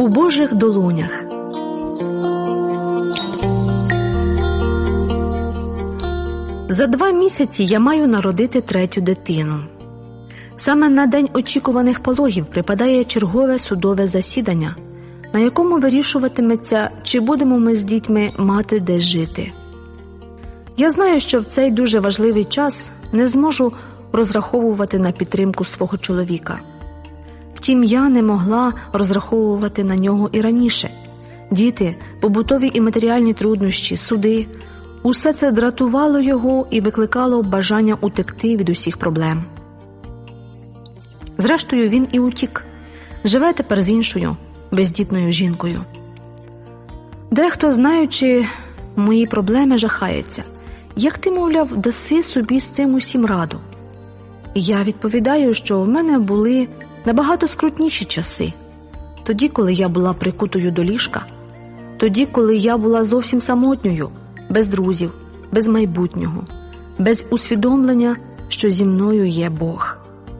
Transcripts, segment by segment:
У Божих долонях. За 2 місяці я маю народити 3-ю дитину. Саме на день очікуваних пологів припадає чергове судове засідання, на якому вирішуватиметься, чи будемо ми з дітьми мати де жити. Я знаю, що в цей дуже важливий час не зможу розраховувати на підтримку свого чоловіка. Втім, я не могла розраховувати на нього і раніше. Діти, побутові і матеріальні труднощі, суди – усе це дратувало його і викликало бажання утекти від усіх проблем. Зрештою, він і утік. Живе тепер з іншою, бездітною жінкою. Дехто, знаючи мої проблеми, жахається. Як ти, мовляв, даси собі з цим усім раду? І я відповідаю, що в мене були набагато скрутніші часи. Тоді, коли я була прикутою до ліжка. Тоді, коли я була зовсім самотньою, без друзів, без майбутнього, без усвідомлення, що зі мною є Бог.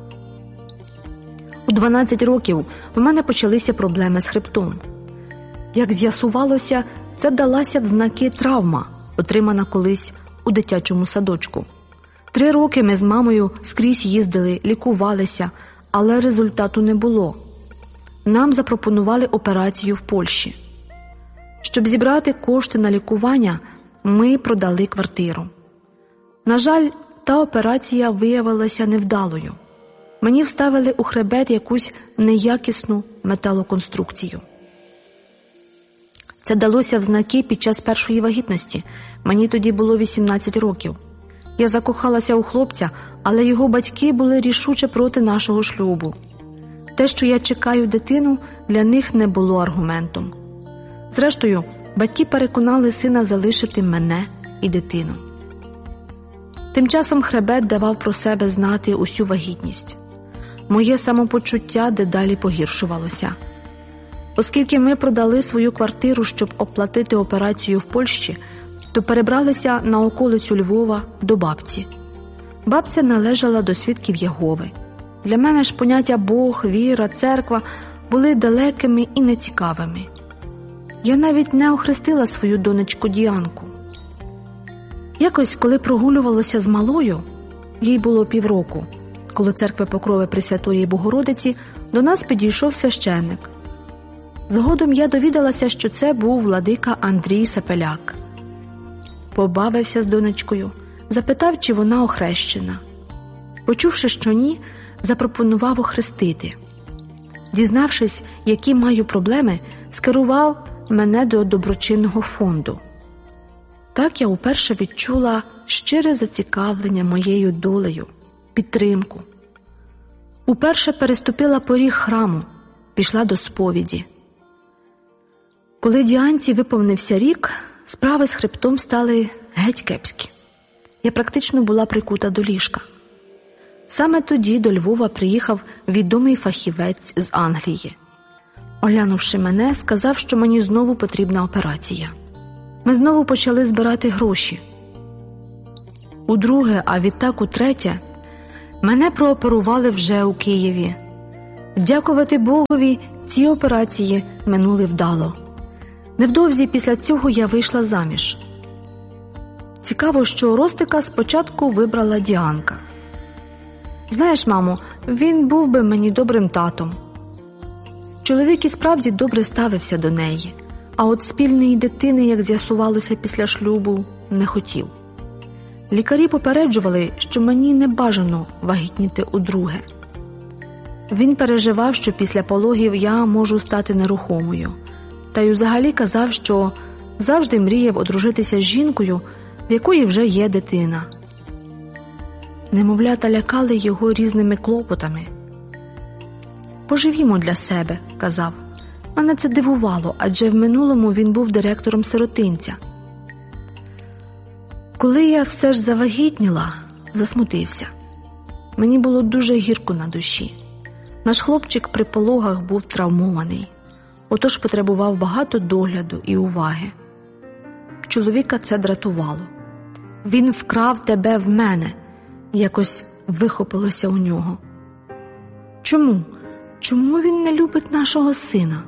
У 12 років у мене почалися проблеми з хребтом. Як з'ясувалося, це далася в знаки травма, отримана колись у дитячому садочку. 3 роки ми з мамою скрізь їздили, лікувалися, але результату не було. Нам запропонували операцію в Польщі. Щоб зібрати кошти на лікування, ми продали квартиру. На жаль, та операція виявилася невдалою. Мені вставили у хребет якусь неякісну металоконструкцію. Це далося в знаки під час першої вагітності. Мені тоді було 18 років. Я закохалася у хлопця, але його батьки були рішуче проти нашого шлюбу. Те, що я чекаю дитину, для них не було аргументом. Зрештою, батьки переконали сина залишити мене і дитину. Тим часом хребет давав про себе знати усю вагітність. Моє самопочуття дедалі погіршувалося. Оскільки ми продали свою квартиру, щоб оплатити операцію в Польщі, то перебралися на околицю Львова до бабці. Бабця належала до свідків Єгови. Для мене ж поняття Бог, віра, церква були далекими і нецікавими. Я навіть не охрестила свою донечку Діанку. Якось, коли прогулювалася з малою, їй було 5 року, коло церкви Покрови Пресвятої Богородиці, до нас підійшов священник. Згодом я довідалася, що це був владика Андрій Сапеляк. Побавився з донечкою, запитав, чи вона охрещена. Почувши, що ні, запропонував охрестити. Дізнавшись, які маю проблеми, скерував мене до доброчинного фонду. Так я уперше відчула щире зацікавлення моєю долею, підтримку. Уперше переступила поріг храму, пішла до сповіді. Коли Діанці виповнився рік, справи з хребтом стали геть кепські. Я практично була прикута до ліжка. Саме тоді до Львова приїхав відомий фахівець з Англії. Оглянувши мене, сказав, що мені знову потрібна операція. Ми знову почали збирати гроші. Удруге, а відтак утретє, мене прооперували вже у Києві. Дякувати Богові, ці операції минули вдало. Невдовзі після цього я вийшла заміж. Цікаво, що Ростика спочатку вибрала Діанка. Знаєш, мамо, він був би мені добрим татом. Чоловік і справді добре ставився до неї, а от спільної дитини, як з'ясувалося після шлюбу, не хотів. Лікарі попереджували, що мені не бажано вагітніти удруге. Він переживав, що після пологів я можу стати нерухомою. Та й взагалі казав, що завжди мріяв одружитися з жінкою, в якої вже є дитина. Немовлята лякали його різними клопотами. «Поживімо для себе», – казав. Мене це дивувало, адже в минулому він був директором сиротинця. Коли я все ж завагітніла, засмутився. Мені було дуже гірко на душі. Наш хлопчик при пологах був травмований, отож потребував багато догляду і уваги. Чоловіка це дратувало. «Він вкрав тебе в мене», – якось вихопилося у нього. «Чому? Чому він не любить нашого сина?»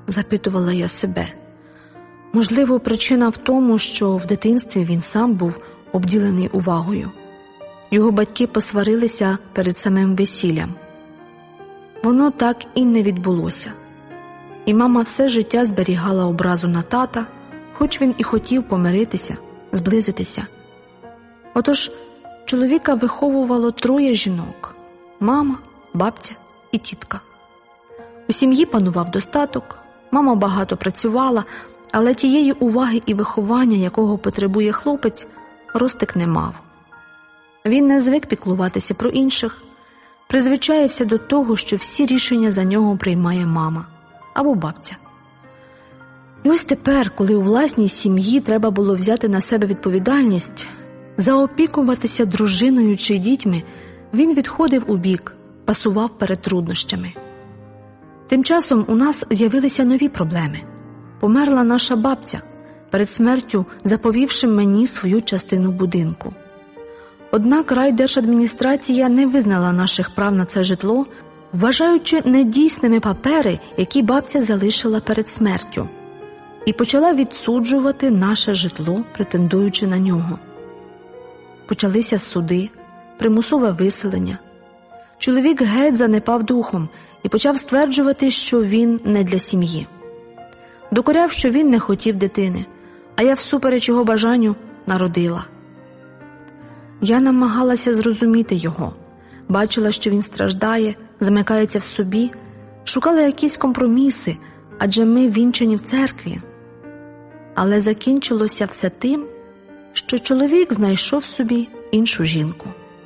запитувала я себе. Можливо, причина в тому, що в дитинстві він сам був обділений увагою. Його батьки посварилися перед самим весіллям. Воно так і не відбулося. І мама все життя зберігала образу на тата, хоч він і хотів помиритися, зблизитися. Отож, чоловіка виховувало 3 жінок – мама, бабця і тітка. У сім'ї панував достаток, мама багато працювала, але тієї уваги і виховання, якого потребує хлопець, Ростик не мав. Він не звик піклуватися про інших, призвичаєвся до того, що всі рішення за нього приймає мама або бабця. І ось тепер, коли у власній сім'ї треба було взяти на себе відповідальність, заопікуватися дружиною чи дітьми, він відходив убік, пасував перед труднощами. Тим часом у нас з'явилися нові проблеми. Померла наша бабця, перед смертю заповівши мені свою частину будинку. Однак райдержадміністрація не визнала наших прав на це житло, вважаючи недійсними папери, які бабця залишила перед смертю, і почала відсуджувати наше житло, претендуючи на нього. Почалися суди, примусове виселення. Чоловік геть занепав духом і почав стверджувати, що він не для сім'ї. Докоряв, що він не хотів дитини, а я всупереч його бажанню народила. Я намагалася зрозуміти його, бачила, що він страждає, замикається в собі, шукала якісь компроміси, адже ми вінчані в церкві. Але закінчилося все тим, що чоловік знайшов собі іншу жінку.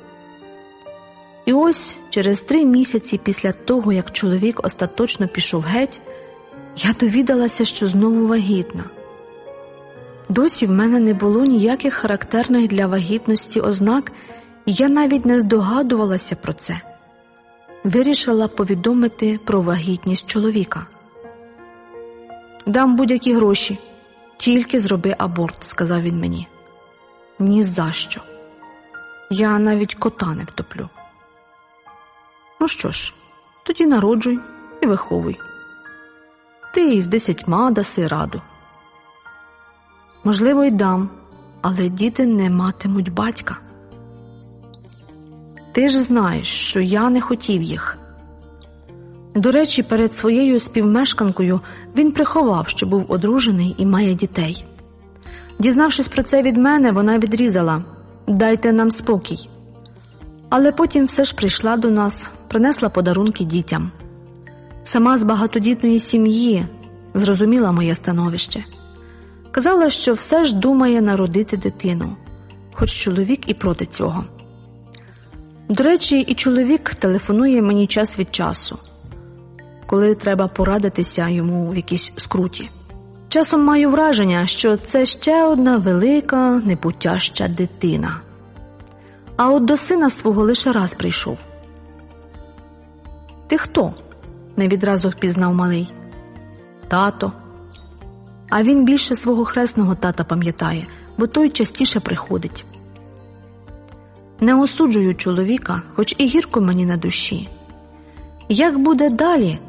І ось через 3 місяці після того, як чоловік остаточно пішов геть, я довідалася, що знову вагітна. Досі в мене не було ніяких характерних для вагітності ознак, і я навіть не здогадувалася про це. Вирішила повідомити про вагітність чоловіка. «Дам будь-які гроші, тільки зроби аборт», – сказав він мені. «Ні за що. Я навіть кота не втоплю». «Ну що ж, тоді народжуй і виховуй. Ти з 10 даси раду». «Можливо, й дам, але діти не матимуть батька». «Ти ж знаєш, що я не хотів їх». До речі, перед своєю співмешканкою він приховав, що був одружений і має дітей. Дізнавшись про це від мене, вона відрізала: «Дайте нам спокій». Але потім все ж прийшла до нас, принесла подарунки дітям. Сама з багатодітної сім'ї зрозуміла моє становище. Казала, що все ж думає народити дитину, хоч чоловік і проти цього. До речі, і чоловік телефонує мені час від часу, коли треба порадитися йому в якійсь скруті. Часом маю враження, що це ще одна велика, непутяща дитина. А от до сина свого лише раз прийшов. «Ти хто?» – не відразу впізнав малий. «Тато». А він більше свого хресного тата пам'ятає, бо той частіше приходить. Не осуджую чоловіка, хоч і гірко мені на душі. Як буде далі,